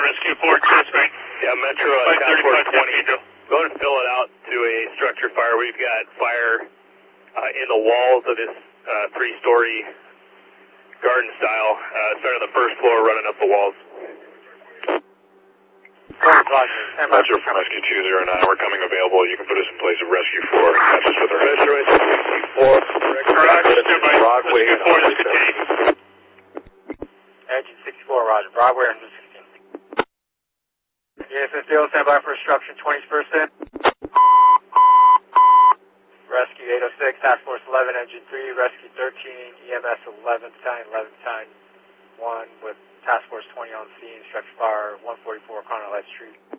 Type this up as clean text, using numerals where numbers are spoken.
Rescue 4, Clear Spring. Yeah, Metro Task Force 20. Go ahead and fill it out to a structure fire. We've got fire in the walls of this 3-story garden style. Starting on the first floor, running up the walls. Metro from Rescue 209, we're coming available. You can put us in place of Rescue 4. That's just with our Metro 64. Garage, standby. Broadway Rescue 4, this continues. Engine 64, roger. Broadway, engine 16. ESSDO, standby for instruction, 20's first in. Rescue 806, Task Force 11, Engine 3, Rescue 13, EMS 11th time 1 with Task Force 20 on scene, structure fire, 144 Conrad Light Street.